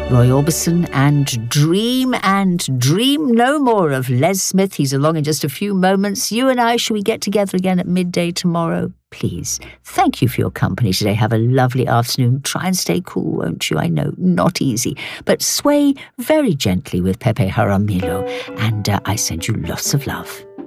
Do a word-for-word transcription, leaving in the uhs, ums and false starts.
Roy Orbison, and dream and dream no more of Les Smith. He's along in just a few moments. You and I, shall we get together again at midday tomorrow? Please. Thank you for your company today. Have a lovely afternoon. Try and stay cool, won't you? I know, not easy. But sway very gently with Pepe Jaramillo. And uh, I send you lots of love.